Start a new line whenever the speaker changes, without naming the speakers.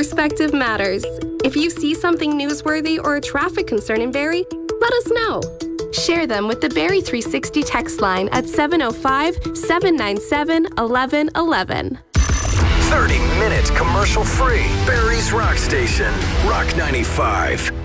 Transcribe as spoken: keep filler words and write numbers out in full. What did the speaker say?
perspective matters. If you see something newsworthy or a traffic concern in Barrie, let us know. Share them with the Barrie three sixty text line at seven oh five, seven nine seven, one one one one.
thirty minutes commercial free. Barrie's Rock Station. Rock ninety-five.